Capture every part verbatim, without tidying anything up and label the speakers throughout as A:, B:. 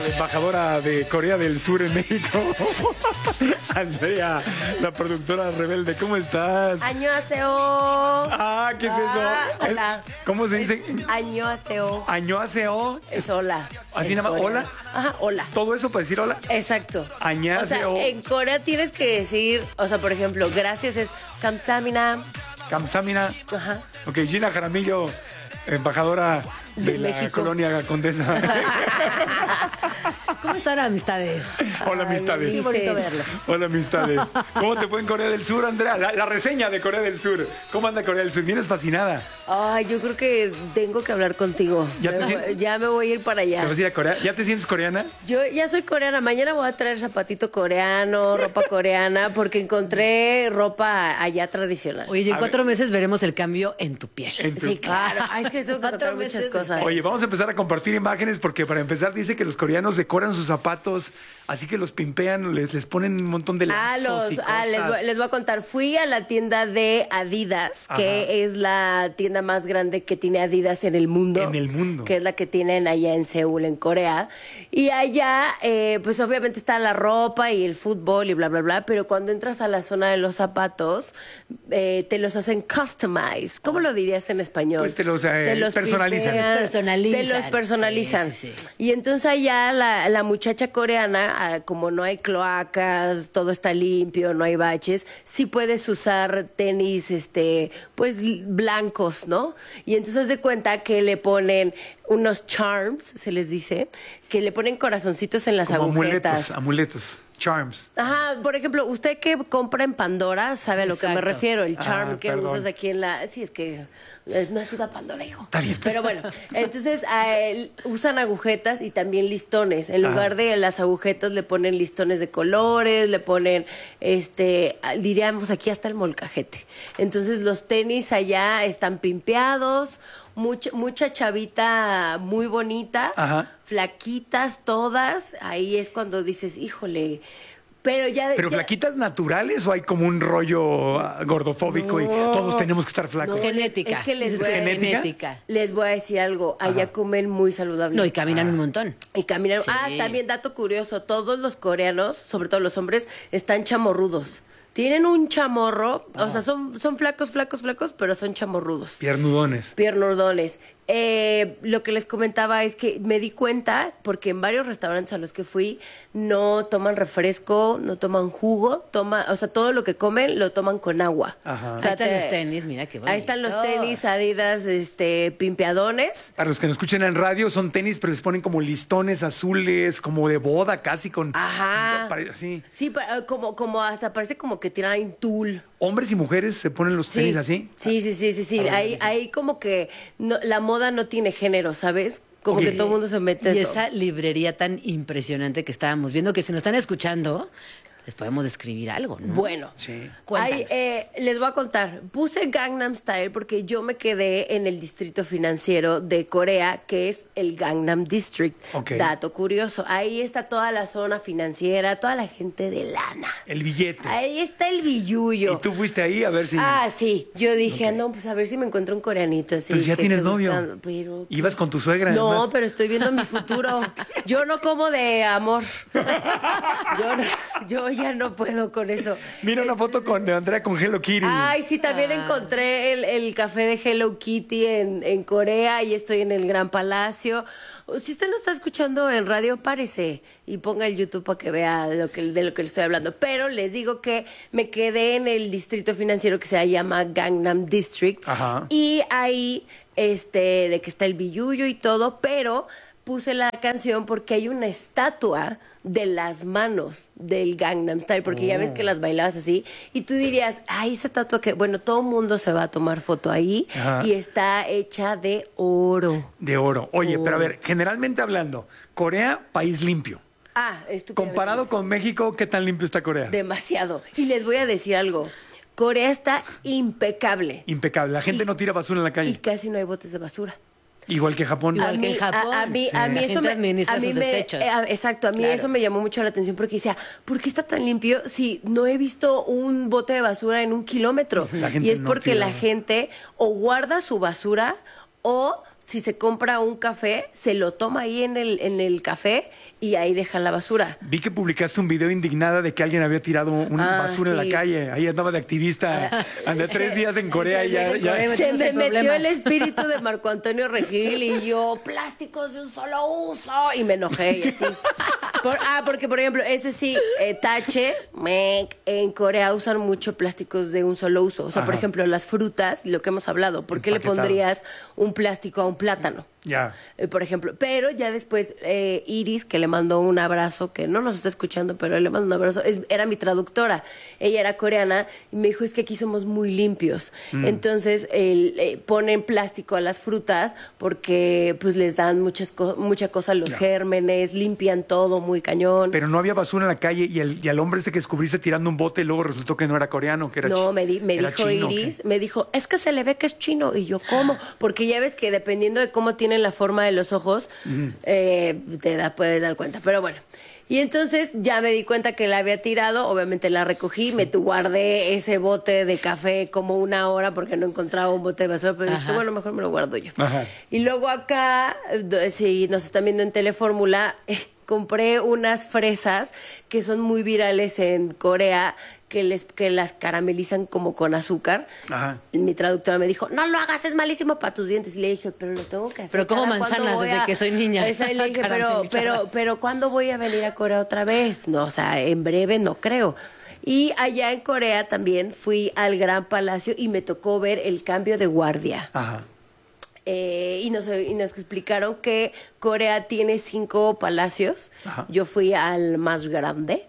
A: Embajadora de Corea del Sur en México, Andrea, la productora rebelde, ¿cómo estás?
B: Añoaseo.
A: Ah, ¿qué es eso?
B: Ah, hola.
A: ¿Cómo se dice?
B: Añoaseo.
A: Añoaseo.
B: Es hola.
A: ¿Así
B: en
A: nada más?
B: Corea.
A: ¿Hola?
B: Ajá, hola.
A: ¿Todo eso para decir hola?
B: Exacto.
A: Añaseo.
B: O sea, en Corea tienes que decir, o sea, por ejemplo, gracias es kamsamina.
A: Kamsamina.
B: Ajá.
A: Ok, Gina Jaramillo, embajadora de,
B: De
A: la
B: México.
A: colonia Condesa.
C: ¿Cómo están amistades?
A: Hola,
B: Ay,
A: amistades.
C: Qué bonito verlos.
A: Hola, amistades. ¿Cómo te fue en Corea del Sur, Andrea? La, la reseña de Corea del Sur. ¿Cómo anda Corea del Sur? Vienes fascinada.
B: Ay, yo creo que tengo que hablar contigo.
A: ¿Ya te
B: me,
A: sientes?
B: voy- ya me voy a ir para
A: ¿Te
B: allá.
A: vas a ir a Corea? ¿Ya te sientes coreana?
B: Yo ya soy coreana. Mañana voy a traer zapatito coreano, ropa coreana, porque encontré ropa allá tradicional.
C: Oye, y en
A: A
C: cuatro meses veremos el cambio en tu piel.
A: En tu-
B: Sí, claro. Ay, es que les tengo que
C: Cuatro
B: contar muchas
C: meses
B: cosas.
A: Oye, vamos a empezar a compartir imágenes porque para empezar dice que los coreanos decoran sus zapatos, así que los pimpean, les, les ponen un montón de
B: Ah,
A: lazos y
B: los, ah, les,
A: cosas.
B: voy, les voy a contar. Fui a la tienda de Adidas,
A: Ajá.
B: que es la tienda más grande que tiene Adidas en el mundo.
A: En el mundo.
B: Que es la que tienen allá en Seúl, en Corea. Y allá, eh, pues obviamente está la ropa y el fútbol y bla, bla, bla. Pero cuando entras a la zona de los zapatos, eh, te los hacen customize. ¿Cómo lo dirías en español?
A: Pues te los, eh, personalizan.
B: pipean,
C: Te los personalizan.
B: Te los personalizan.
C: Sí, sí, sí.
B: Y entonces allá la, la muchacha coreana, ah, como no hay cloacas, todo está limpio, no hay baches, sí puedes usar tenis, este, pues l- blancos, ¿no? Y entonces haz de cuenta que le ponen unos charms, se les dice, que le ponen corazoncitos en las
A: Como
B: agujetas.
A: amuletos, amuletos, charms.
B: Ajá, por ejemplo, usted que compra en Pandora sabe a lo que me
C: Exacto.
B: refiero, el charm
A: Ah,
B: que
A: perdón.
B: usas aquí en la... Sí, es que eh, no has ido a Pandora, hijo.
A: Está bien.
B: Pero bueno, entonces a él usan agujetas y también listones. En lugar
A: Ajá.
B: de las agujetas le ponen listones de colores, le ponen, este, ah, diríamos aquí hasta el molcajete. Entonces los tenis allá están pimpeados, mucha, mucha chavita muy bonita,
A: Ajá.
B: flaquitas todas. Ahí es cuando dices, híjole... Pero ya.
A: ¿Pero
B: ya-
A: flaquitas naturales o hay como un rollo ah, gordofóbico y
B: No,
A: todos tenemos que estar flacos?
B: no,
C: Genética.
B: Es que les
C: Dices
B: voy, a-
C: que es
A: ¿Genética?
C: genética.
B: les voy a decir algo. Allá
A: Ajá.
B: comen muy saludable.
C: No, y caminan un montón.
B: Y caminan.
C: Sí.
B: Ah, también dato curioso. Todos los coreanos, sobre todo los hombres, están chamorrudos. Tienen un chamorro. O sea, son, son flacos, flacos, flacos, pero son chamorrudos.
A: Piernudones.
B: Piernudones. Eh, lo que les comentaba es que me di cuenta, porque en varios restaurantes a los que fui, no toman refresco, no toman jugo, toma, o sea, todo lo que comen lo toman con agua.
A: Ajá.
B: O sea,
C: Ahí están
B: te-
C: los tenis, mira qué
B: Ahí están los
C: bonitos.
B: tenis Adidas, este, pimpeadones.
A: Para los que nos escuchen en radio, son tenis, pero les ponen como listones azules, como de boda, casi con...
B: Ajá.
A: pare- Así.
B: Sí, pa- como, como hasta parece como que tiran tul.
A: ¿Hombres y mujeres se ponen los tenis así?
B: Sí, sí, sí, sí, sí.
A: A ver,
B: Ahí,
A: dice.
B: ahí como que no- la moda no tiene género, ¿sabes? Como
A: Ok.
B: que todo el mundo se mete.
C: Y
B: en todo.
C: esa librería tan impresionante que estábamos viendo, que si nos están escuchando, les podemos describir algo, ¿no?
B: Bueno,
A: Sí.
C: Cuéntanos.
B: Ay, eh, les voy a contar. Puse Gangnam Style porque yo me quedé en el distrito financiero de Corea, que es el Gangnam District.
A: Ok.
B: Dato curioso. Ahí está toda la zona financiera, toda la gente de lana.
A: El billete.
B: Ahí está el billullo.
A: ¿Y tú fuiste ahí a ver si...
B: Ah, sí. Yo dije, ah, no, pues a ver si me encuentro un coreanito así.
A: Pero si ya
B: que
A: tienes
B: esté
A: novio.
B: buscando, pero-
A: Ibas con tu suegra,
B: No,
A: además.
B: pero estoy viendo mi futuro. Yo no como de amor. Yo, no- yo ya no puedo con eso.
A: Mira una foto con de Andrea con Hello Kitty.
B: Ay, sí, también
C: Ah.
B: encontré el, el café de Hello Kitty en, en Corea y estoy en el Gran Palacio. Si usted no está escuchando en radio, párese y ponga el YouTube para que vea de lo que, de lo que le estoy hablando. Pero les digo que me quedé en el distrito financiero que se llama Gangnam District.
A: Ajá.
B: Y ahí, este, de que está el billullo y todo, pero puse la canción porque hay una estatua de las manos del Gangnam Style, porque ya ves que las bailabas así, y tú dirías, ay, esa estatua que, bueno, todo el mundo se va a tomar foto ahí,
A: Ajá.
B: y está hecha de oro.
A: De oro. Oye,
B: Oro.
A: pero a ver, generalmente hablando, Corea, país limpio.
B: Ah, estúpidamente.
A: Comparado con México, ¿qué tan limpio está Corea?
B: Demasiado. Y les voy a decir algo, Corea está impecable,
A: Impecable. La gente
B: Y-
A: no tira basura en la
B: y
A: calle.
B: casi no hay botes de basura.
A: Igual que Japón.
C: Igual que en Japón.
B: A, a mí,
A: Sí.
B: a mí
C: La
B: eso
C: gente
B: me,
C: administra
B: a mí
C: sus
B: me-
C: desechos.
B: eh, a- exacto, a mí
C: Claro.
B: eso me llamó mucho la atención porque decía, ¿por qué está tan limpio si no he visto un bote de basura en un kilómetro?
A: La gente
B: Y es
A: no
B: porque
A: tira.
B: la gente o guarda su basura o si se compra un café, se lo toma ahí en el, en el café y ahí deja la basura.
A: Vi que publicaste un video indignada de que alguien había tirado una
B: Ah,
A: basura
B: sí.
A: en la calle. Ahí andaba de activista. Andé tres días en Corea y ya...
C: en
A: ya-
C: Corea.
B: Se me
C: sin
B: metió
C: problemas.
B: el espíritu de Marco Antonio Regil y yo, plásticos de un solo uso. Y me enojé y así. Por- ah, porque por ejemplo, ese sí, eh, tache, mec, en Corea usan mucho plásticos de un solo uso. O sea, por
A: Ajá.
B: ejemplo, las frutas, lo que hemos hablado, ¿por qué le
A: Empaquetado.
B: pondrías un plástico a un plátano?
A: Ya.
B: Eh, por ejemplo, pero ya después eh, Iris, que le mandó un abrazo, que no nos está escuchando, pero le mando un abrazo, es- era mi traductora, ella era coreana y me dijo, es que aquí somos muy limpios, entonces el, eh, ponen plástico a las frutas porque pues les dan muchas co- mucha cosa, los
A: Ya.
B: gérmenes, limpian todo muy cañón.
A: Pero no había basura en la calle y, el, y al hombre ese que descubriste tirando un bote y luego resultó que no era coreano, que era
B: No,
A: chi-
B: me, di- me
A: era
B: dijo
A: chino, ¿o qué?
B: Iris, me dijo, es que se le ve que es chino. Y yo, ¿cómo? Porque ya ves que dependiendo de cómo tienen la forma de los ojos, eh, te da, puedes dar cuenta. Pero bueno. Y entonces ya me di cuenta que la había tirado, obviamente la recogí, me tu- guardé ese bote de café como una hora porque no encontraba un bote de basura, pero dije,
C: Ajá.
B: bueno, mejor me lo guardo yo.
A: Ajá.
B: Y luego acá, eh, si nos están viendo en Telefórmula, eh, compré unas fresas que son muy virales en Corea, que les que las caramelizan como con azúcar.
A: Ajá.
B: Y mi traductora me dijo, no lo hagas, es malísimo para tus dientes. Y le dije, pero lo tengo que hacer.
C: Pero como
B: ¿cada cuándo
C: manzanas
B: voy
C: desde
B: a-?"
C: que soy niña.
B: Esa, y le dije, pero, pero,
C: Caramelizadas.
B: pero, ¿cuándo voy a venir a Corea otra vez? No, o sea, en breve no creo. Y allá en Corea también fui al Gran Palacio y me tocó ver el cambio de guardia.
A: Ajá.
B: Eh, y, nos, y nos explicaron que Corea tiene cinco palacios.
A: Ajá.
B: Yo fui al más grande.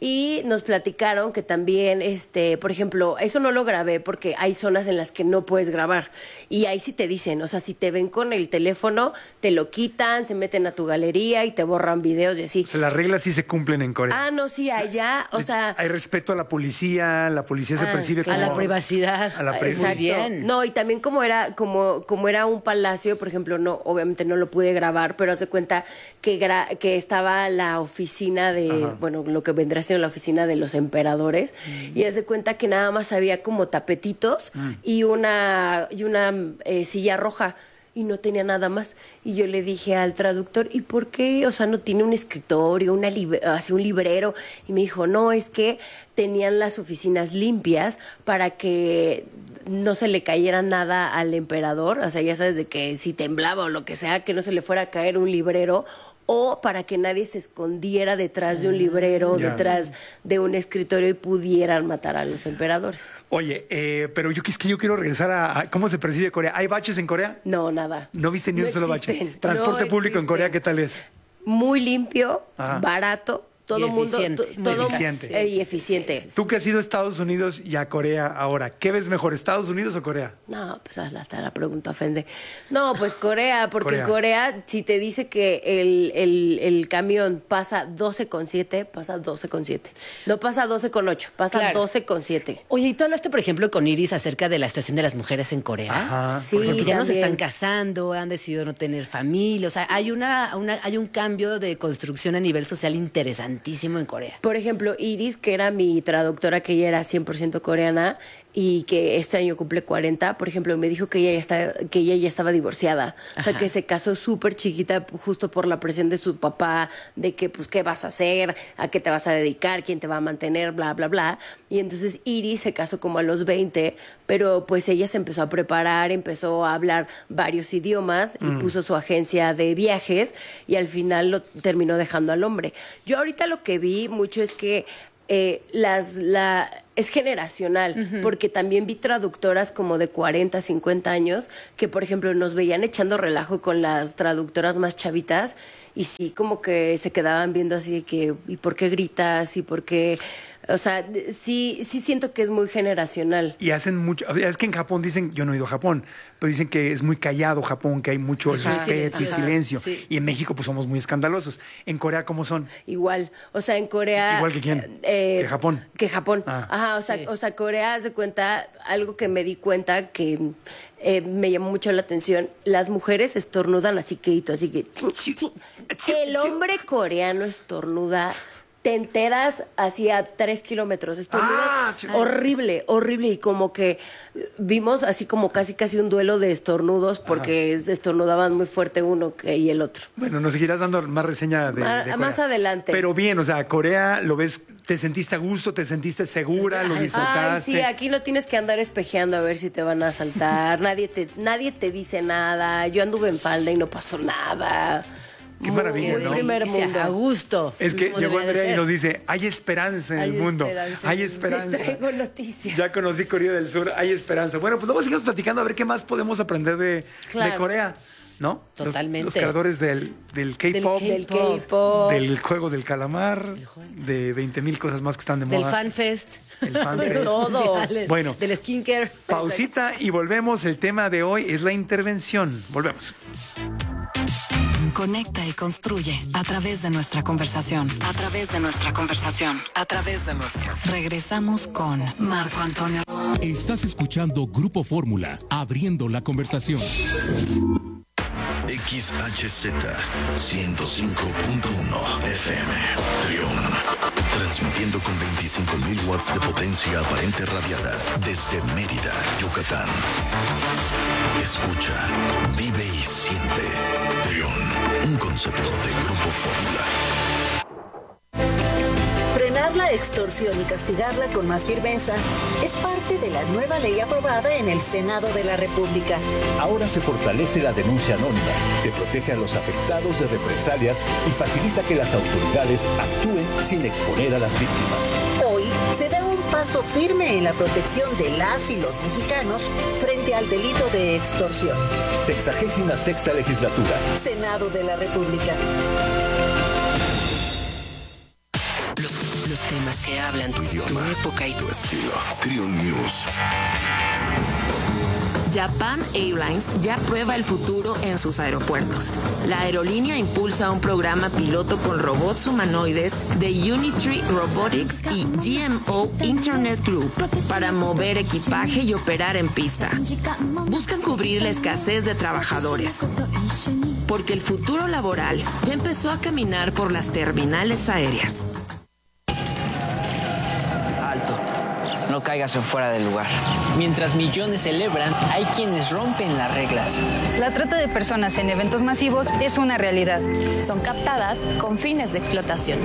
B: Y nos platicaron que también, este, por ejemplo, eso no lo grabé porque hay zonas en las que no puedes grabar. Y ahí sí te dicen, o sea, si te ven con el teléfono, te lo quitan, se meten a tu galería y te borran videos y así.
A: O sea, las reglas sí se cumplen en Corea.
B: Ah, no, sí, allá, o sea...
A: Hay respeto a la policía, la policía se
B: Ah,
A: percibe como...
C: A la privacidad.
A: A la pri-
C: Muy bien.
B: No, y también como era, como, como era un palacio, por ejemplo, no, obviamente no lo pude grabar, pero haz de cuenta que, gra- que estaba la oficina de,
A: Ajá.
B: bueno, lo que vendría siendo la oficina de los emperadores, y haz de cuenta que nada más había como tapetitos y una, y una eh, silla roja. Y no tenía nada más. Y yo le dije al traductor, ¿y por qué? O sea, no tiene un escritorio, una lib- así un librero. Y me dijo, no, es que tenían las oficinas limpias para que no se le cayera nada al emperador. O sea, ya sabes, de que si temblaba o lo que sea, que no se le fuera a caer un librero. O para que nadie se escondiera detrás de un librero,
A: Ya.
B: detrás de un escritorio y pudieran matar a los emperadores.
A: Oye, eh, pero yo, es que yo quiero regresar a, a cómo se percibe Corea. ¿Hay baches en Corea?
B: No, transporte
A: No viste ni un
B: No
A: solo
B: existen,
A: bache. Transporte
B: no
A: público en Corea,
B: existen.
A: ¿qué tal es?
B: Muy limpio,
A: Ajá.
B: barato, todo
C: Y
B: mundo
C: eficiente,
B: to-
C: muy
B: todo
A: eficiente.
B: eh, y eficiente.
A: Tú que has ido a Estados Unidos y a Corea ahora, ¿qué ves mejor, Estados Unidos o Corea?
B: No, pues hasta la pregunta ofende. No, pues Corea, porque
A: Corea.
B: Corea, si te dice que el, el, el camión pasa doce con siete, pasa doce con siete. No pasa doce con ocho, pasa
C: Claro.
B: doce con siete.
C: Oye, ¿y tú hablaste, por ejemplo, con Iris acerca de la situación de las mujeres en Corea?
A: Ajá.
B: Sí,
C: Porque ya no se
B: también.
C: están casando, han decidido no tener familia. O sea, hay una, una, hay un cambio de construcción a nivel social interesantísimo en Corea.
B: Por ejemplo, Iris, que era mi traductora, que ella era cien por ciento coreana y que este año cumple cuarenta, por ejemplo, me dijo que ella ya, está, que ella ya estaba divorciada. O sea,
C: Ajá.
B: que se casó súper chiquita justo por la presión de su papá, de que, pues, ¿qué vas a hacer? ¿A qué te vas a dedicar? ¿Quién te va a mantener? Bla, bla, bla. Y entonces Iris se casó como a los veinte, pero pues ella se empezó a preparar, empezó a hablar varios idiomas y puso su agencia de viajes y al final lo terminó dejando al hombre. Yo ahorita lo que vi mucho es que eh, las la es generacional, porque también vi traductoras como de cuarenta, cincuenta años que, por ejemplo, nos veían echando relajo con las traductoras más chavitas y sí como que se quedaban viendo así de que ¿y por qué gritas? ¿Y por qué? O sea, de- sí sí siento que es muy generacional.
A: Y hacen mucho, o sea, es que en Japón dicen, yo no he ido a Japón, pero dicen que es muy callado Japón, que hay mucho
C: Ajá.
A: respeto y
C: Ajá.
A: silencio.
C: Sí.
A: Y en México pues somos muy escandalosos. ¿En Corea cómo son?
B: Igual, o sea, en Corea...
A: ¿Igual que quién?
B: eh,
A: ¿Que Japón?
B: Que Japón.
A: Ah.
B: Ajá, o sea,
C: Sí.
B: o sea, Corea, haz de cuenta, algo que me di cuenta que eh, me llamó mucho la atención, las mujeres estornudan así que, así que... El hombre coreano estornuda te enteras hacia tres kilómetros. Estornudan
A: Ah,
B: horrible, horrible. Y como que vimos así como casi casi un duelo de estornudos porque Ajá. estornudaban muy fuerte uno que, y el otro.
A: Bueno, nos seguirás dando más reseña de,
B: Ma-
A: de Corea.
B: Más adelante.
A: Pero bien, o sea, Corea, lo ves, te sentiste a gusto, te sentiste segura, lo disfrutaste.
B: Ay, sí, aquí no tienes que andar espejeando a ver si te van a asaltar. nadie, te, nadie te dice nada. Yo anduve en falda y no pasó nada.
A: Qué maravilla,
B: muy
A: ¿no?
B: primer mundo.
C: A gusto.
A: Es que
C: Como
A: llegó
C: debería de
A: Andrea y
C: ser.
A: nos dice, hay esperanza en
B: Hay
A: el mundo,
B: esperanza.
A: hay esperanza.
B: Les traigo noticias.
A: Ya conocí Corea del Sur, hay esperanza. Bueno, pues luego sigamos platicando a ver qué más podemos aprender de,
B: Claro.
A: de Corea, ¿no? Los-
C: Totalmente.
A: Los, creadores del, del K-pop,
B: Del K-pop.
A: del juego del calamar, de veinte mil cosas más que están de
C: Del
A: moda.
C: FanFest.
A: El FanFest.
B: Todo.
C: Mundiales,
A: Bueno.
C: Del skincare.
A: Pausita y volvemos. El tema de hoy es la intervención. Volvemos.
D: Conecta y construye a través de nuestra conversación. A través de nuestra conversación. A través de nuestra. Regresamos con Marco Antonio.
E: Estás escuchando Grupo Fórmula, abriendo la conversación.
F: X H Z ciento cinco punto uno F M Trión. Transmitiendo con veinticinco mil watts de potencia aparente radiada desde Mérida, Yucatán. Escucha, vive y siente. Trión, un concepto de Grupo Fórmula.
G: Frenar la extorsión y castigarla con más firmeza es parte de la nueva ley aprobada en el Senado de la República.
H: Ahora se fortalece la denuncia anónima, se protege a los afectados de represalias y facilita que las autoridades actúen sin exponer a las víctimas.
G: Hoy se da un paso firme en la protección de las y los mexicanos frente al delito de extorsión.
H: Sexagésima sexta legislatura.
G: Senado de la República.
D: Los temas que hablan
F: Tu idioma,
D: tu época y
F: tu estilo. Trión News.
I: Japan Airlines ya prueba el futuro en sus aeropuertos. La aerolínea impulsa un programa piloto con robots humanoides de Unitree Robotics y G M O Internet Group para mover equipaje y operar en pista. Buscan cubrir la escasez de trabajadores, porque el futuro laboral ya empezó a caminar por las terminales aéreas.
J: Alto. No caigas en fuera del lugar. Mientras millones celebran, hay quienes rompen las reglas.
K: La trata de personas en eventos masivos es una realidad.
I: Son captadas con fines de explotación.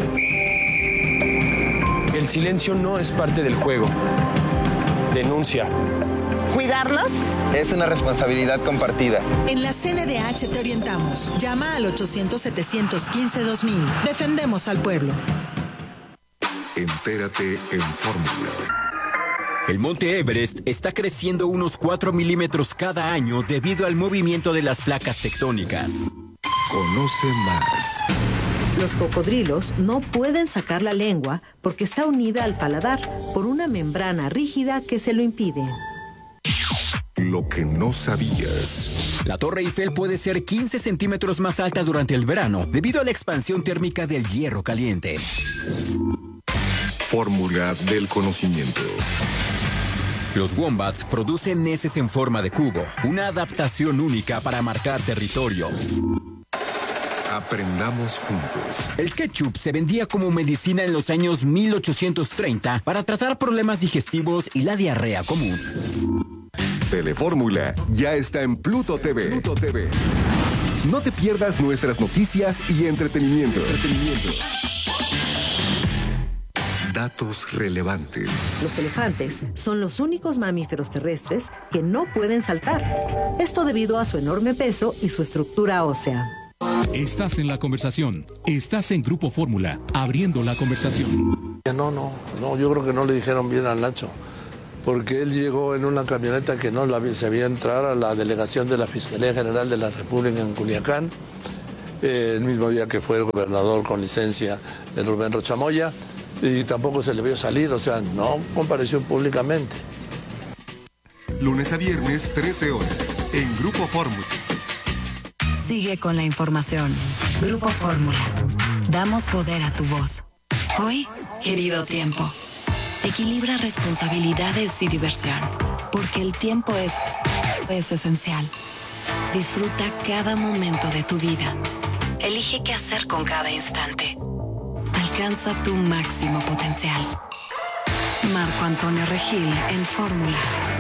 L: El silencio no es parte del juego. Denuncia.
M: ¿Cuidarlos?
L: Es una responsabilidad compartida.
M: En la C N D H te orientamos. Llama al ochocientos, setecientos quince, dos mil. Defendemos al pueblo.
F: Entérate en Fórmula.
E: El monte Everest está creciendo unos cuatro milímetros cada año debido al movimiento de las placas tectónicas.
F: Conoce más.
N: Los cocodrilos no pueden sacar la lengua porque está unida al paladar por una membrana rígida que se lo impide.
F: Lo que no sabías.
E: La Torre Eiffel puede ser quince centímetros más alta durante el verano debido a la expansión térmica del hierro caliente.
F: Fórmula del conocimiento.
E: Los wombats producen heces en forma de cubo, una adaptación única para marcar territorio.
F: Aprendamos juntos.
E: El ketchup se vendía como medicina en los años mil ochocientos treinta para tratar problemas digestivos y la diarrea común.
F: Telefórmula ya está en Pluto T V. Pluto T V. No te pierdas nuestras noticias y entretenimiento. Entretenimiento. Datos relevantes.
N: Los elefantes son los únicos mamíferos terrestres que no pueden saltar. Esto debido a su enorme peso y su estructura ósea.
E: Estás en la conversación. Estás en Grupo Fórmula, abriendo la conversación.
O: No, no, no, yo creo que no le dijeron bien al Nacho, porque él llegó en una camioneta que no la, se veía entrar a la delegación de la Fiscalía General de la República en Culiacán, eh, el mismo día que fue el gobernador con licencia, el Rubén Rocha Moya, y tampoco se le vio salir, o sea, no compareció públicamente.
F: Lunes a viernes, trece horas, en Grupo Fórmula.
D: Sigue con la información. Grupo Fórmula. Damos poder a tu voz. Hoy, querido tiempo, equilibra responsabilidades y diversión, porque el tiempo es, es esencial. Disfruta cada momento de tu vida. Elige qué hacer con cada instante. Alcanza tu máximo potencial. Marco Antonio Regil en Fórmula.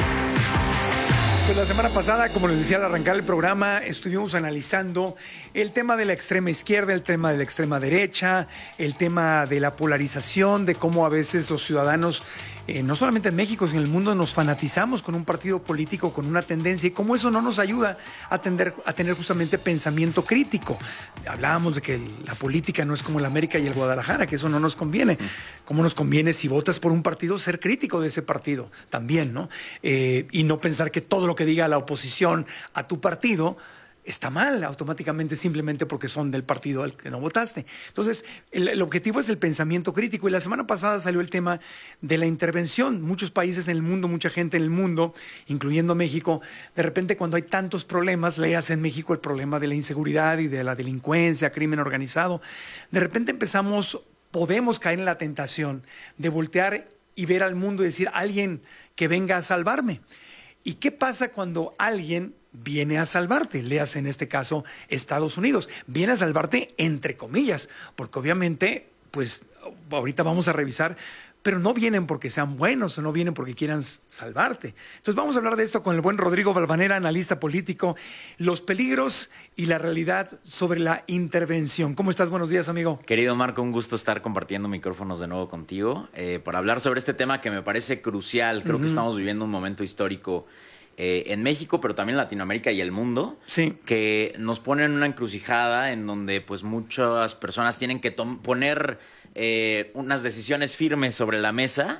A: Pues la semana pasada, como les decía al arrancar el programa, estuvimos analizando el tema de la extrema izquierda, el tema de la extrema derecha, el tema de la polarización, de cómo a veces los ciudadanos, eh, no solamente en México, sino en el mundo, nos fanatizamos con un partido político, con una tendencia, y cómo eso no nos ayuda a, tender, a tener justamente pensamiento crítico. Hablábamos de que la política no es como el América y el Guadalajara, que eso no nos conviene. ¿Cómo nos conviene, si votas por un partido, ser crítico de ese partido también, ¿no? Eh, y no pensar que todo lo que diga la oposición a tu partido está mal automáticamente simplemente porque son del partido al que no votaste. Entonces, el, el objetivo es el pensamiento crítico. Y la semana pasada salió el tema de la intervención. Muchos países en el mundo, mucha gente en el mundo, incluyendo México, de repente cuando hay tantos problemas, leas en México el problema de la inseguridad y de la delincuencia, crimen organizado, de repente empezamos, podemos caer en la tentación de voltear y ver al mundo y decir, alguien que venga a salvarme. ¿Y qué pasa cuando alguien viene a salvarte? Leas en este caso Estados Unidos. Viene a salvarte entre comillas, porque obviamente, pues ahorita vamos a revisar, pero no vienen porque sean buenos o no vienen porque quieran salvarte. Entonces vamos a hablar de esto con el buen Rodrigo Valvanera, analista político, los peligros y la realidad sobre la intervención. ¿Cómo estás? Buenos días, amigo.
P: Querido Marco, un gusto estar compartiendo micrófonos de nuevo contigo eh, para hablar sobre este tema que me parece crucial. Creo uh-huh. que estamos viviendo un momento histórico eh, en México, pero también en Latinoamérica y el mundo,
A: sí.
P: que nos pone en una encrucijada en donde pues muchas personas tienen que poner eh, unas decisiones firmes sobre la mesa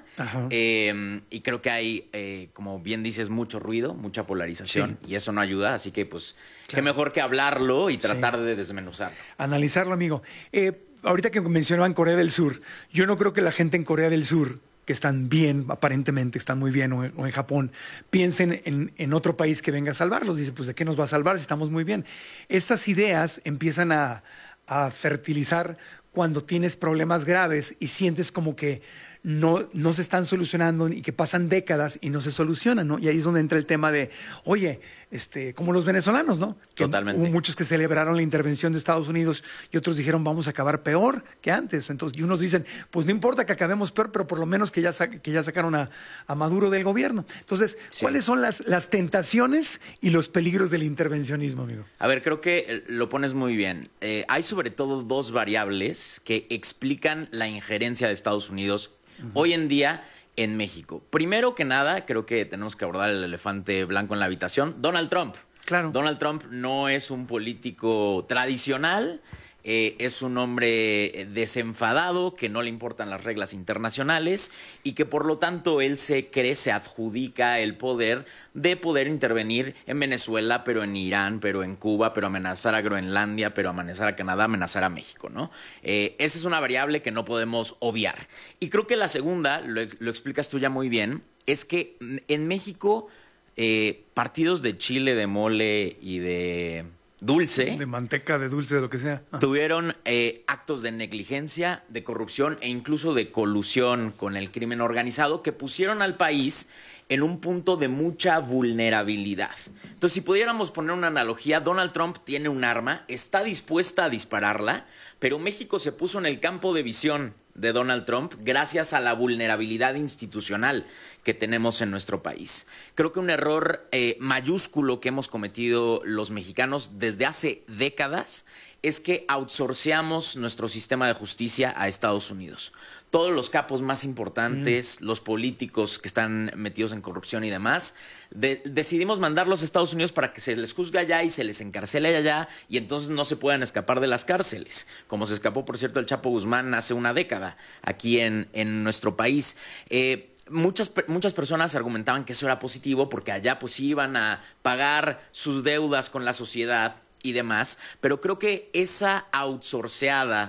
P: eh, y creo que hay, eh, como bien dices, mucho ruido, mucha polarización sí. y eso no ayuda, así que pues claro. qué mejor que hablarlo y tratar sí. de desmenuzarlo.
A: Analizarlo, amigo. Eh, ahorita que mencionaban Corea del Sur, yo no creo que la gente en Corea del Sur, que están bien, aparentemente están muy bien, o en, o en Japón, piensen en, en otro país que venga a salvarlos. Dice, pues ¿de qué nos va a salvar si estamos muy bien? Estas ideas empiezan a, a fertilizar cuando tienes problemas graves y sientes como que no, no se están solucionando y que pasan décadas y no se solucionan, ¿no? Y ahí es donde entra el tema de, oye, este, como los venezolanos, ¿no? Que
P: Totalmente.
A: Hubo muchos que celebraron la intervención de Estados Unidos y otros dijeron, vamos a acabar peor que antes. Entonces, y unos dicen, pues no importa que acabemos peor, pero por lo menos que ya, sa que ya sacaron a, a Maduro del gobierno. Entonces, sí. ¿cuáles son las, las tentaciones y los peligros del intervencionismo, amigo?
P: A ver, creo que lo pones muy bien. Eh, hay sobre todo dos variables que explican la injerencia de Estados Unidos uh-huh. hoy en día en México. Primero que nada, creo que tenemos que abordar el elefante blanco en la habitación. Donald Trump.
A: Claro.
P: Donald Trump no es un político tradicional, eh, es un hombre desenfadado, que no le importan las reglas internacionales y que por lo tanto él se cree, se adjudica el poder de poder intervenir en Venezuela, pero en Irán, pero en Cuba, pero amenazar a Groenlandia, pero amenazar a Canadá, amenazar a México, ¿no? Eh, esa es una variable que no podemos obviar. Y creo que la segunda, lo, lo explicas tú ya muy bien, es que en México eh, partidos de chile, de mole y de dulce,
A: de manteca, de dulce, de lo que sea, ah.
P: tuvieron eh, actos de negligencia, de corrupción e incluso de colusión con el crimen organizado que pusieron al país en un punto de mucha vulnerabilidad. Entonces, si pudiéramos poner una analogía, Donald Trump tiene un arma, está dispuesta a dispararla, pero México se puso en el campo de visión de Donald Trump gracias a la vulnerabilidad institucional que tenemos en nuestro país. Creo que un error eh, mayúsculo que hemos cometido los mexicanos desde hace décadas es que outsourceamos nuestro sistema de justicia a Estados Unidos. Todos los capos más importantes, mm. los políticos que están metidos en corrupción y demás, de, decidimos mandarlos a Estados Unidos para que se les juzgue allá y se les encarcele allá y entonces no se puedan escapar de las cárceles, como se escapó, por cierto, el Chapo Guzmán hace una década aquí en, en nuestro país. Eh, Muchas, muchas personas argumentaban que eso era positivo porque allá pues iban a pagar sus deudas con la sociedad y demás, pero creo que esa outsourceada